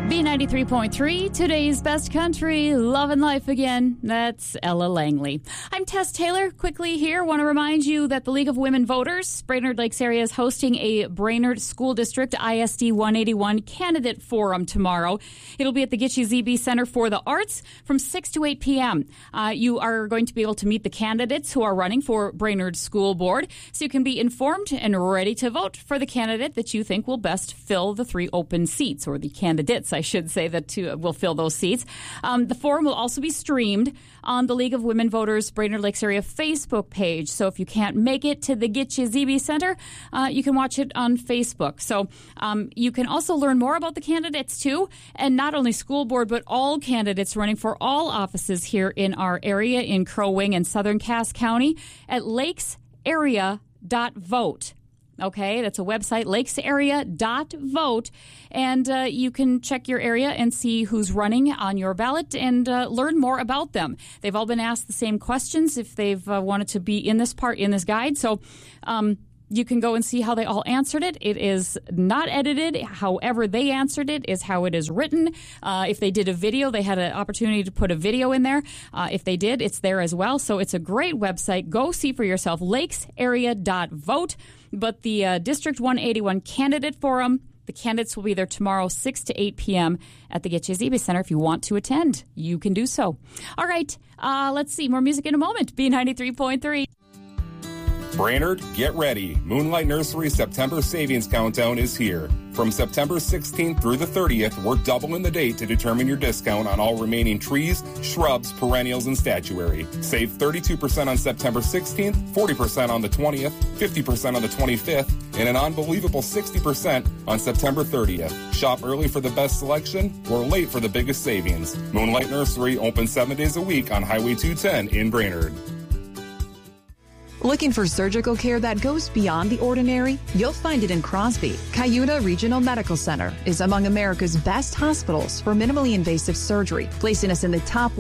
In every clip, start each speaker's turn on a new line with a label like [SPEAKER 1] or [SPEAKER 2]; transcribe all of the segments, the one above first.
[SPEAKER 1] B93.3, today's best country, love and life again. That's Ella Langley. I'm Tess Taylor. Quickly here, want to remind you that the League of Women Voters, Brainerd Lakes area, is hosting a Brainerd School District ISD 181 candidate forum tomorrow. It'll be at the Gitche ZB Center for the Arts from 6 to 8 p.m. You are going to be able to meet the candidates who are running for Brainerd School Board, so you can be informed and ready to vote for the candidate that you think will best fill the 3 open seats, or the candidates, I should say, that will fill those seats. The forum will also be streamed on the League of Women Voters Brainerd Lakes area Facebook page. So if you can't make it to the Gitche ZB Center, you can watch it on Facebook. So you can also learn more about the candidates too, and not only school board, but all candidates running for all offices here in our area in Crow Wing and Southern Cass County at lakesarea.vote. Okay, that's a website, lakesarea.vote, and you can check your area and see who's running on your ballot and learn more about them. They've all been asked the same questions if they've wanted to be in this guide, so you can go and see how they all answered it. It is not edited. However they answered it is how it is written. If they did a video, they had an opportunity to put a video in there. If they did, it's there as well. So it's a great website. Go see for yourself, lakesarea.vote. But the District 181 Candidate Forum, the candidates will be there tomorrow, 6 to 8 p.m. at the Gitche ZB Center. If you want to attend, you can do so. All right, let's see. More music in a moment. B93.3.
[SPEAKER 2] Brainerd, get ready. Moonlight Nursery September Savings Countdown is here. From September 16th through the 30th, we're doubling the date to determine your discount on all remaining trees, shrubs, perennials, and statuary. Save 32% on September 16th, 40% on the 20th, 50% on the 25th, and an unbelievable 60% on September 30th. Shop early for the best selection or late for the biggest savings. Moonlight Nursery open 7 days a week on Highway 210 in Brainerd.
[SPEAKER 3] Looking for surgical care that goes beyond the ordinary? You'll find it in Crosby. Cuyuna Regional Medical Center is among America's best hospitals for minimally invasive surgery, placing us in the top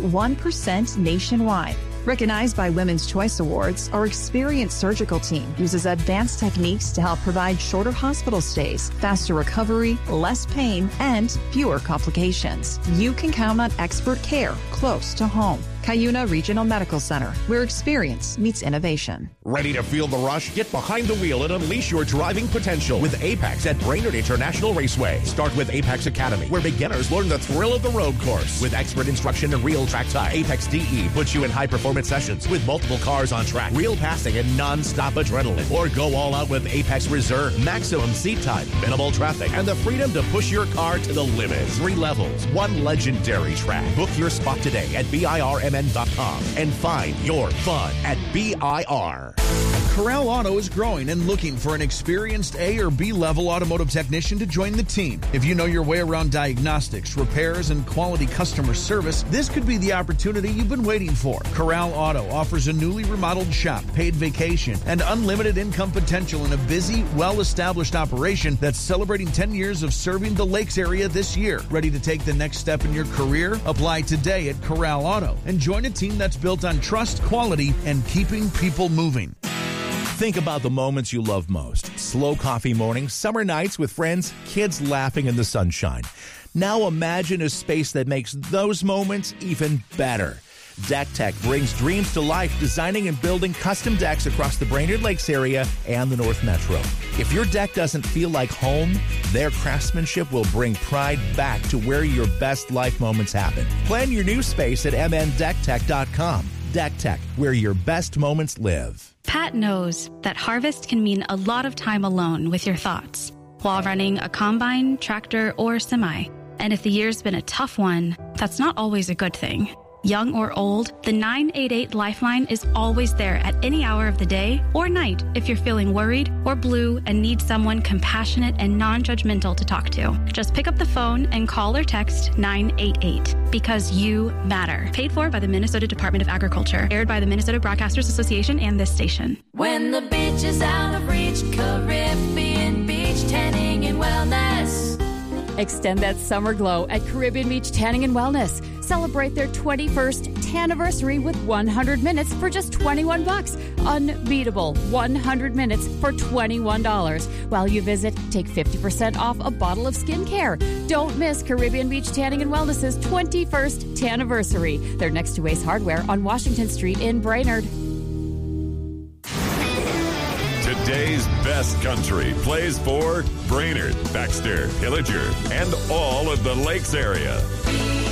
[SPEAKER 3] 1% nationwide. Recognized by Women's Choice Awards, our experienced surgical team uses advanced techniques to help provide shorter hospital stays, faster recovery, less pain, and fewer complications. You can count on expert care close to home. Cuyuna Regional Medical Center, where experience meets innovation.
[SPEAKER 4] Ready to feel the rush? Get behind the wheel and unleash your driving potential with Apex at Brainerd International Raceway. Start with Apex Academy, where beginners learn the thrill of the road course. With expert instruction and real track time, Apex DE puts you in high-performance sessions with multiple cars on track, real passing, and non-stop adrenaline. Or go all out with Apex Reserve, maximum seat time, minimal traffic, and the freedom to push your car to the limit. 3 levels, 1 legendary track. Book your spot today at BIRMN.com and find your fun at BIR.
[SPEAKER 5] Corral Auto is growing and looking for an experienced A or B level automotive technician to join the team. If you know your way around diagnostics, repairs, and quality customer service, this could be the opportunity you've been waiting for. Corral Auto offers a newly remodeled shop, paid vacation, and unlimited income potential in a busy, well-established operation that's celebrating 10 years of serving the Lakes area this year. Ready to take the next step in your career? Apply today at Corral Auto and join a team that's built on trust, quality, and keeping people moving.
[SPEAKER 4] Think about the moments you love most. Slow coffee mornings, summer nights with friends, kids laughing in the sunshine. Now imagine a space that makes those moments even better. Deck Tech brings dreams to life, designing and building custom decks across the Brainerd Lakes area and the North Metro. If your deck doesn't feel like home, their craftsmanship will bring pride back to where your best life moments happen. Plan your new space at mndecktech.com. Deck Tech, where your best moments live.
[SPEAKER 6] Pat knows that harvest can mean a lot of time alone with your thoughts while running a combine, tractor, or semi. And if the year's been a tough one, that's not always a good thing. Young or old, the 988 Lifeline is always there at any hour of the day or night if you're feeling worried or blue and need someone compassionate and non-judgmental to talk to. Just pick up the phone and call or text 988 because you matter. Paid for by the Minnesota Department of Agriculture. Aired by the Minnesota Broadcasters Association and this station.
[SPEAKER 7] When the beach is out of reach, Caribbean Beach Tanning and Wellness.
[SPEAKER 1] Extend that summer glow at Caribbean Beach Tanning and Wellness. Celebrate their 21st anniversary with 100 minutes for just $21. Unbeatable 100 minutes for $21. While you visit, take 50% off a bottle of skincare. Don't miss Caribbean Beach Tanning and Wellness's 21st anniversary. They're next to Ace Hardware on Washington Street in Brainerd.
[SPEAKER 8] Today's best country plays for Brainerd, Baxter, Pillager, and all of the Lakes area.